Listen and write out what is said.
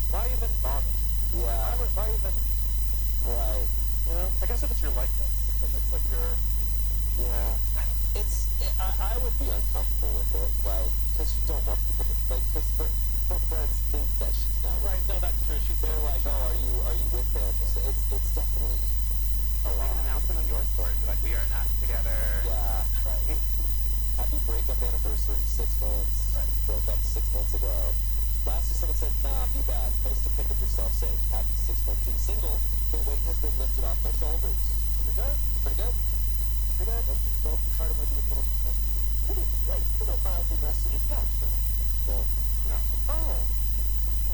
why even bother? Yeah. Why even... Right. You know? I guess if it's your likeness, and it's like your... Yeah. I would be uncomfortable.